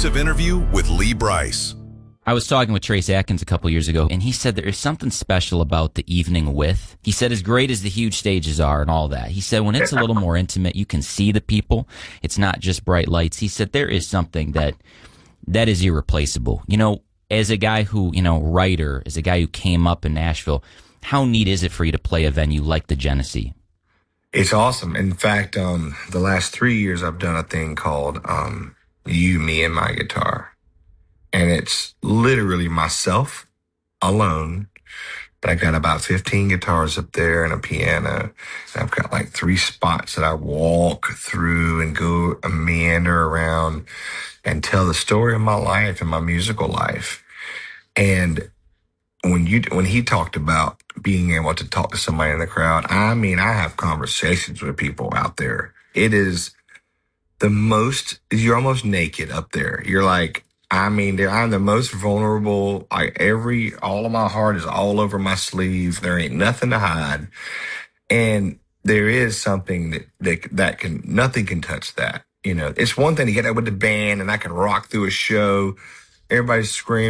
exclusive interview with Lee Brice. I was talking with Trace Atkins a couple years ago, and he said there is something special about the evening with. He said as great as the huge stages are and all that, he said when it's a little more intimate, you can see the people. It's not just bright lights. He said there is something that is irreplaceable. You know, as a guy who, writer, as a guy who came up in Nashville, how neat is it for you to play a venue like the Genesee? It's awesome. In fact, the last 3 years I've done a thing called You, Me, and My Guitar. And it's literally myself alone. But I got about 15 guitars up there and a piano. And I've got like 3 spots that I walk through and go meander around and tell the story of my life and my musical life. And when he talked about being able to talk to somebody in the crowd, I mean, I have conversations with people out there. It is you're almost naked up there. You're like, I'm the most vulnerable. All of my heart is all over my sleeve. There ain't nothing to hide. And there is something nothing can touch that. It's one thing to get up with the band and I can rock through a show. Everybody's screaming.